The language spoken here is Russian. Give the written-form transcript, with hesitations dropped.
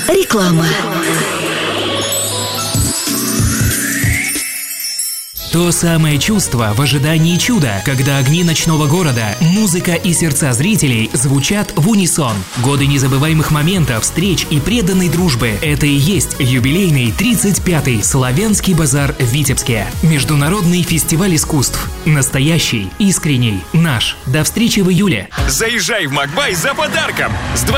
Реклама. То самое чувство в ожидании чуда, когда огни ночного города, музыка и сердца зрителей звучат в унисон. Годы незабываемых моментов, встреч и преданной дружбы – это и есть юбилейный 35-й Славянский базар в Витебске. Международный фестиваль искусств. Настоящий, искренний, наш. До встречи в июле. Заезжай в Макбай за подарком. С